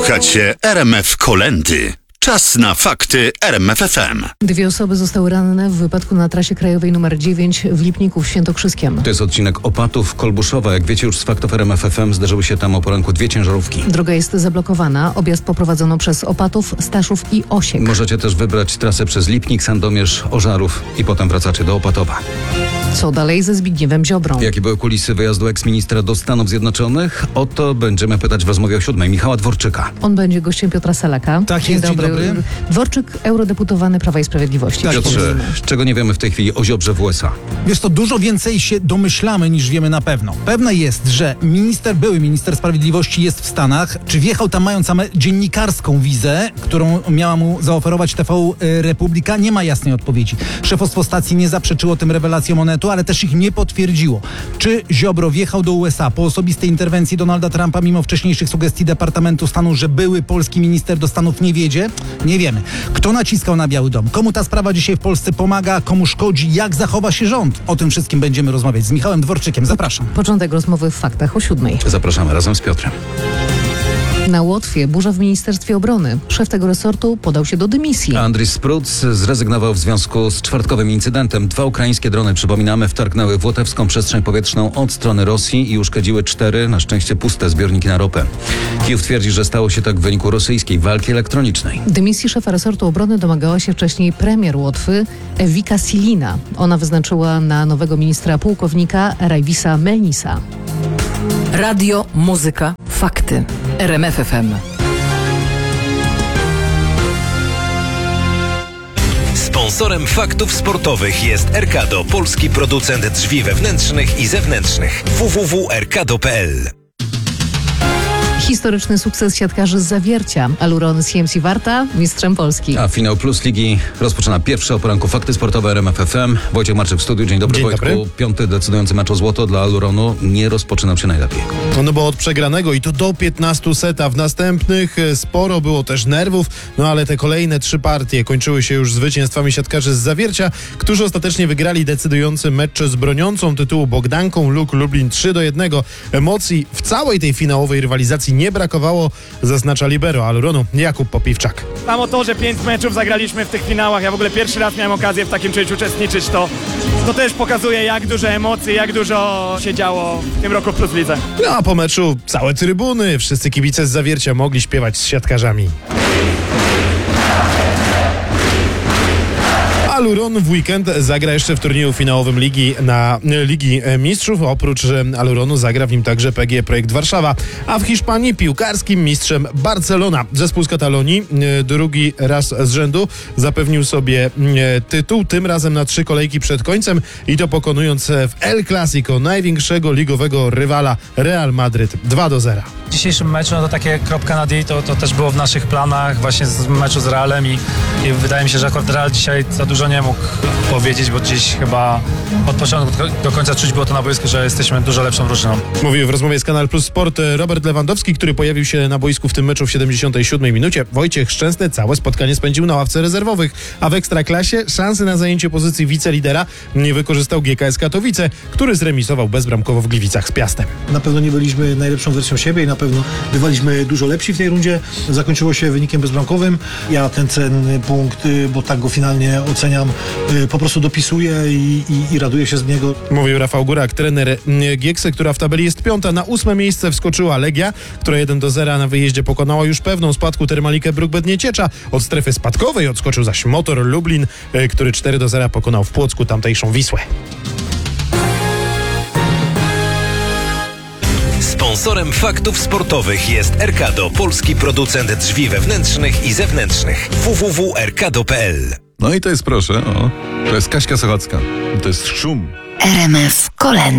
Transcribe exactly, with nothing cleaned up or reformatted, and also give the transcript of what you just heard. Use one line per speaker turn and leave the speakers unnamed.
Słuchacie R M F Kolędy. Czas na fakty R M F F M.
Dwie osoby zostały ranne w wypadku na trasie krajowej nr dziewięć w Lipniku Świętokrzyskiem.
To jest odcinek Opatów-Kolbuszowa. Jak wiecie, już z faktów R M F F M zdarzyły się tam o poranku dwie ciężarówki.
Droga jest zablokowana. Objazd poprowadzono przez Opatów, Staszów i Osiek.
Możecie też wybrać trasę przez Lipnik, Sandomierz, Ożarów i potem wracacie do Opatowa.
Co dalej ze Zbigniewem Ziobrą?
Jakie były kulisy wyjazdu eksministra do Stanów Zjednoczonych? O to będziemy pytać w rozmowie o siódmej Michała Dworczyka.
On będzie gościem Piotra Selaka.
Tak
Dzień
jest, dzień
dobry.
dobry.
Dworczyk, eurodeputowany Prawa i Sprawiedliwości.
Tak,
Piotrze, czego nie wiemy w tej chwili o Ziobrze w U S A?
Wiesz, to dużo więcej się domyślamy niż wiemy na pewno. Pewne jest, że minister, były minister sprawiedliwości jest w Stanach. Czy wjechał tam mając same dziennikarską wizę, którą miała mu zaoferować T V Republika? Nie ma jasnej odpowiedzi. Szefostwo stacji nie zaprzeczyło tym rewelacjom Onetu, ale też ich nie potwierdziło. Czy Ziobro wjechał do U S A po osobistej interwencji Donalda Trumpa, mimo wcześniejszych sugestii Departamentu Stanu, że były polski minister do Stanów nie wiedzie? Nie wiemy. Kto naciskał na Biały Dom? Komu ta sprawa dzisiaj w Polsce pomaga? Komu szkodzi? Jak zachowa się rząd? O tym wszystkim będziemy rozmawiać z Michałem Dworczykiem. Zapraszam.
Początek rozmowy w faktach o siódmej.
Zapraszamy razem z Piotrem.
Na Łotwie burza w Ministerstwie Obrony. Szef tego resortu podał się do dymisji.
Andris Spruc zrezygnował w związku z czwartkowym incydentem. Dwa ukraińskie drony, przypominamy, wtargnęły w łotewską przestrzeń powietrzną od strony Rosji i uszkodziły cztery, na szczęście puste, zbiorniki na ropę. Kijów twierdzi, że stało się tak w wyniku rosyjskiej walki elektronicznej.
Dymisji szefa resortu obrony domagała się wcześniej premier Łotwy Ewika Silina. Ona wyznaczyła na nowego ministra pułkownika Rajwisa Melnisa.
Radio, muzyka, fakty. R M F F M.
Sponsorem faktów sportowych jest Erkado, polski producent drzwi wewnętrznych i zewnętrznych. w w w kropka erkado kropka p l.
Historyczny sukces siatkarzy z Zawiercia. Aluron C M C Warta, mistrzem Polski.
A finał Plus Ligi rozpoczyna pierwsze o poranku fakty sportowe R M F F M. Wojciech Marczyk w studiu. Dzień dobry,
Dzień
Wojtku.
dobry.
Piąty decydujący mecz o złoto dla Aluronu nie rozpoczynał się najlepiej.
No bo od przegranego i to do piętnastu seta. W następnych sporo było też nerwów, no ale te kolejne trzy partie kończyły się już zwycięstwami siatkarzy z Zawiercia, którzy ostatecznie wygrali decydujący mecz z broniącą tytułu Bogdanką Luk Lublin trzy do jednego. Emocji w całej tej finałowej rywalizacji nie brakowało, zaznacza libero Aluronu Jakub Popiwczak.
Samo to, że pięć meczów zagraliśmy w tych finałach, ja w ogóle pierwszy raz miałem okazję w takim czymś uczestniczyć, to, to też pokazuje, jak dużo emocji, jak dużo się działo w tym roku w Plus Lidze.
No a po meczu całe trybuny, wszyscy kibice z Zawiercia mogli śpiewać z siatkarzami. Aluron w weekend zagra jeszcze w turnieju finałowym Ligi na Ligi Mistrzów. Oprócz Aluronu zagra w nim także P G E Projekt Warszawa. A w Hiszpanii piłkarskim mistrzem Barcelona. Zespół z Katalonii drugi raz z rzędu zapewnił sobie tytuł, tym razem na trzy kolejki przed końcem i to pokonując w El Clasico największego ligowego rywala Real Madryt dwa do zera.
W dzisiejszym meczu no to takie kropka nad i, to, to też było w naszych planach właśnie z meczu z Realem i, i wydaje mi się, że akurat Real dzisiaj za dużo nie mógł powiedzieć, bo dziś chyba od początku do końca czuć było to na boisku, że jesteśmy dużo lepszą drużyną.
Mówił w rozmowie z Kanal Plus Sport Robert Lewandowski, który pojawił się na boisku w tym meczu w siedemdziesiątej siódmej minucie. Wojciech Szczęsny całe spotkanie spędził na ławce rezerwowych, a w Ekstraklasie szansy na zajęcie pozycji wicelidera nie wykorzystał G K S Katowice, który zremisował bezbramkowo w Gliwicach z Piastem.
Na pewno nie byliśmy najlepszą wersją siebie i na pewno bywaliśmy dużo lepsi w tej rundzie. Zakończyło się wynikiem bezbramkowym. Ja ten cenny punkt, bo tak go finalnie oceniam, po prostu dopisuję i, i, i raduję się z niego.
Mówił Rafał Górak, trener Gieksy, która w tabeli jest piąta. Na ósme miejsce wskoczyła Legia, która jeden do zera na wyjeździe pokonała już pewną spadku Termalikę Bruk-Bednieciecza. Od strefy spadkowej odskoczył zaś Motor Lublin, który cztery do zera pokonał w Płocku tamtejszą Wisłę.
Sponsorem faktów sportowych jest Erkado, polski producent drzwi wewnętrznych i zewnętrznych. w w w kropka erkado kropka p l.
No i to jest, proszę, o, to jest Kaśka Sochacka. To jest Szum.
R M F Kolędy.